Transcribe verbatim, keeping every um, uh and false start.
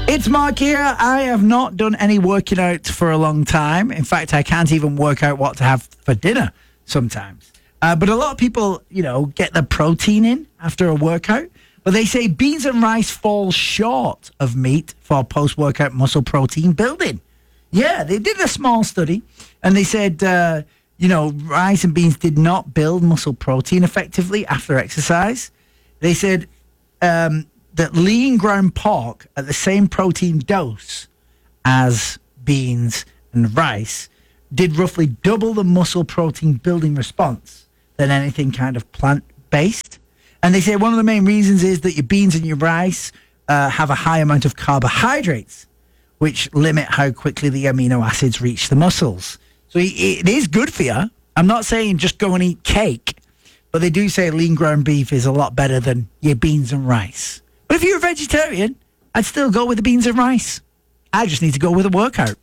It's Mark here. I have not done any working out for a long time. In fact, I can't even work out what to have for dinner sometimes. Uh, but a lot of people, you know, get their protein in after a workout. But they say beans and rice fall short of meat for post-workout muscle protein building. Yeah, they did a small study, and they said, uh, you know, rice and beans did not build muscle protein effectively after exercise. They said um, that lean ground pork at the same protein dose as beans and rice did roughly double the muscle protein building response than anything kind of plant-based. And they say one of the main reasons is that your beans and your rice uh, have a high amount of carbohydrates, which limit how quickly the amino acids reach the muscles. So it is good for you. I'm not saying just go and eat cake, but they do say lean ground beef is a lot better than your beans and rice. But if you're a vegetarian, I'd still go with the beans and rice. I just need to go with a workout.